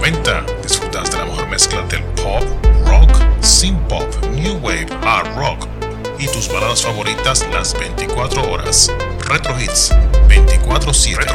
90 disfrutas de la mejor mezcla del pop, rock, synth pop, new wave, hard rock y tus baladas favoritas las 24 horas. Retro Hits 24/7.